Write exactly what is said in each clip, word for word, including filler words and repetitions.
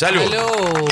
Salud. Salud.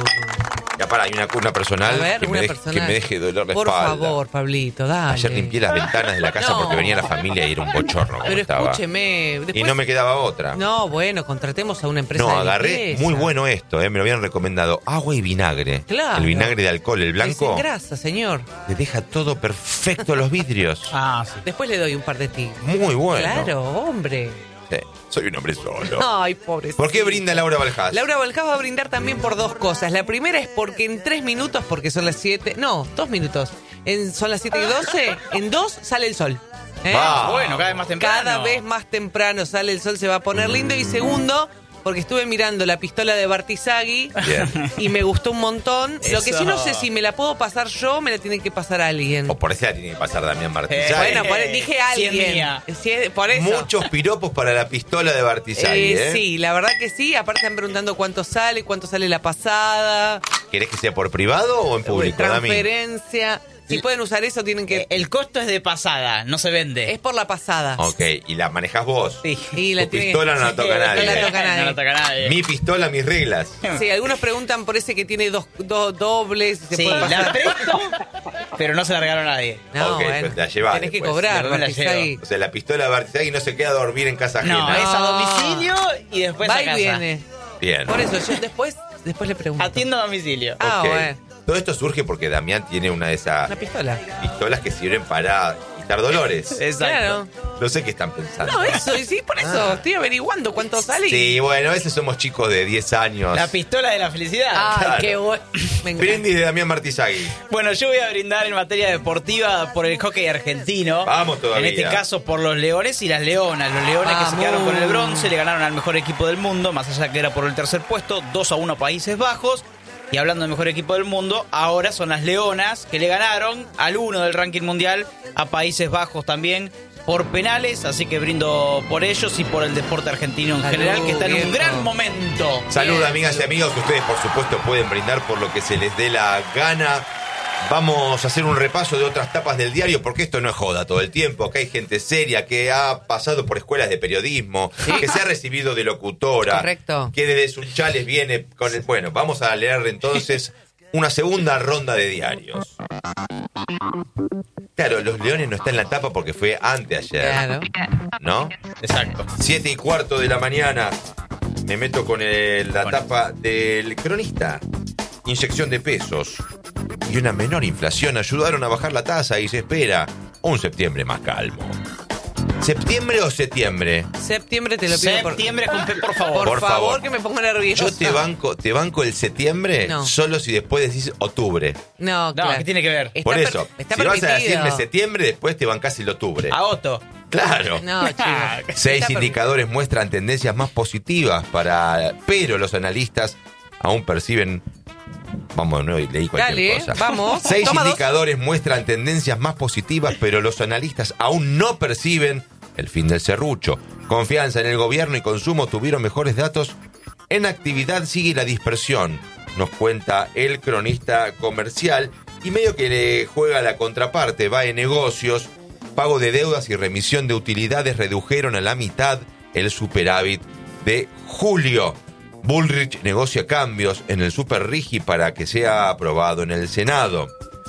Ya para, hay una, una personal, A ver, que, una me deje, personal. que me deje dolor de Por espalda. favor, Pablito, dale. Ayer limpié las ventanas de la casa No. porque venía la familia y era un bochorno como Pero estaba. escúcheme. Después... Y no me quedaba otra. No, bueno, contratemos a una empresa No, de agarré, limpieza. muy bueno esto, eh, me lo habían recomendado. Agua y vinagre. Claro. El vinagre de alcohol, el blanco, Desengrasa, señor. le deja todo perfecto a los vidrios. Ah, sí. Después le doy un par de tips. Muy bueno. Claro, hombre. Sí, soy un hombre solo. Ay, pobrecito. ¿Por qué brinda Laura Baljás? Laura Baljás va a brindar también por dos cosas. La primera es porque en tres minutos, porque son las siete... No, dos minutos. En, son las siete y doce, en dos sale el sol. ¿Eh? Va. Bueno, cada vez más temprano. Cada vez más temprano sale el sol, se va a poner lindo. Y segundo, porque estuve mirando la pistola de Bartizaghi Bien. y me gustó un montón. Lo que sí Eso. no sé si me la puedo pasar yo, me la tiene que pasar alguien. O por eso la tiene que pasar Damián Martínez. Eh, Bueno, por- Eh, dije si es alguien. mía. Si es- por eso. Muchos piropos para la pistola de Bartizaghi, Eh, ¿eh? Sí, la verdad que sí. Aparte están preguntando cuánto sale, cuánto sale la pasada. ¿Querés que sea por privado o en público, Dami? Transferencia. Si pueden usar eso, tienen que... Eh, El costo es de pasada, no se vende. Es por la pasada. Ok, y la manejás vos. Sí. Y la Tu tiene- pistola no la toca Eh, nadie. No la toca nadie. No la toca nadie. Mi pistola, mis reglas. Sí, algunos preguntan por ese que tiene dos, dos dobles. y se Sí, puede pasar. la presto, pero no se la regaló a nadie. No, Ok, bueno, pues la llevás tenés que después. cobrar, Después la Bartizaghi. llevo. O sea, la pistola de Bartizaghi no se queda a dormir en casa ajena. No, es a No. domicilio y después Va a y casa. viene. Bien. Por eso, yo después, después le pregunto. Atiendo a domicilio. Ah, Ok. bueno. Todo esto surge porque Damián tiene una de esas Una pistola. pistolas que sirven para quitar dolores. Exacto. Claro. No sé qué están pensando. No, eso, y sí, por eso. Estoy averiguando cuánto sale. y- Sí, bueno, a veces somos chicos de diez años. La pistola de la felicidad. Ay, Claro. qué bueno. Me encanta. Brindis de Damián Martizaghi. Bueno, yo voy a brindar en materia deportiva por el hockey argentino. Vamos todavía. En este caso por los leones y las leonas. Los leones que se Vamos. quedaron con el bronce le ganaron al mejor equipo del mundo, más allá que era por el tercer puesto, dos a uno Países Bajos. Y hablando del mejor equipo del mundo, ahora son las leonas que le ganaron al uno del ranking mundial a Países Bajos también por penales. Así que brindo por ellos y por el deporte argentino en Salud, general, que está en un viejo. gran momento. Salud, Bien, amigas y salud. amigos. Ustedes, por supuesto, pueden brindar por lo que se les dé la gana. Vamos a hacer un repaso de otras tapas del diario, porque esto no es joda todo el tiempo. Acá hay gente seria que ha pasado por escuelas de periodismo, que se ha recibido de locutora, Correcto. que desde Sunchales viene con el... Bueno, vamos a leer entonces una segunda ronda de diarios. Claro, los leones no están en la tapa porque fue anteayer, Claro. ¿no? Exacto. Siete y cuarto de la mañana. Me meto con el- la Bueno. tapa del cronista. Inyección de pesos y una menor inflación ayudaron a bajar la tasa y se espera un septiembre más calmo. ¿Septiembre o septiembre? Septiembre te lo pido por... Septiembre con P, por Por, favor. Por favor, favor. que me pongo nervioso. Yo te banco, te banco el septiembre No. solo si después decís octubre. No, No, claro. ¿qué tiene que ver? Está Por per- eso, está si vas a permitido. decirme septiembre, después te bancás el octubre. A Otto. Claro. No, chicos. Seis Está indicadores muestran tendencias más positivas para, pero los analistas aún perciben. Vamos de nuevo y leí cualquier Dale, cosa. vamos. Seis Toma dos. indicadores muestran tendencias más positivas, pero los analistas aún no perciben el fin del serrucho. Confianza en el gobierno y consumo tuvieron mejores datos. En actividad sigue la dispersión, nos cuenta el cronista comercial, y medio que le juega la contraparte, va en negocios. Pago de deudas y remisión de utilidades redujeron a la mitad el superávit de julio. Bullrich negocia cambios en el Super Rigi para que sea aprobado en el Senado.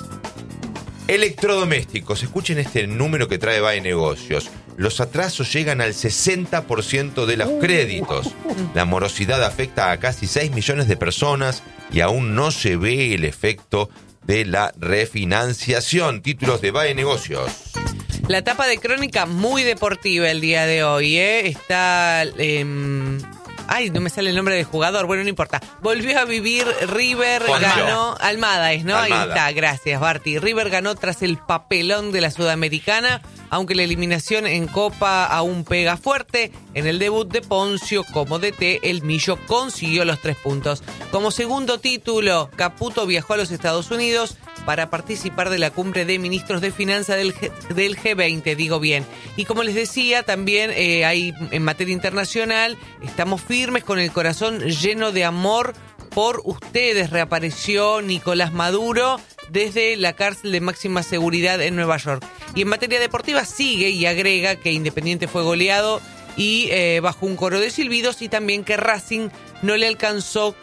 Electrodomésticos. Escuchen este número que trae Bae Negocios. Los atrasos llegan al sesenta por ciento de los créditos. La morosidad afecta a casi seis millones de personas y aún no se ve el efecto de la refinanciación. Títulos de Bae Negocios. La tapa de crónica muy deportiva el día de hoy, ¿eh? Está... eh, ay, no me sale el nombre del jugador. Bueno, no importa. Volvió a vivir River, Poncho. ganó... Almada es, ¿no? Ahí Almada. está, gracias, Barty. River ganó tras el papelón de la Sudamericana, aunque la eliminación en Copa aún pega fuerte. En el debut de Poncio como D T, el Millo consiguió los tres puntos. Como segundo título, Caputo viajó a los Estados Unidos para participar de la cumbre de ministros de finanzas del, G, del G veinte, digo bien. Y como les decía, también eh, hay en materia internacional, estamos firmes con el corazón lleno de amor por ustedes. Reapareció Nicolás Maduro desde la cárcel de máxima seguridad en Nueva York. Y en materia deportiva sigue y agrega que Independiente fue goleado y eh, bajo un coro de silbidos, y también que Racing no le alcanzó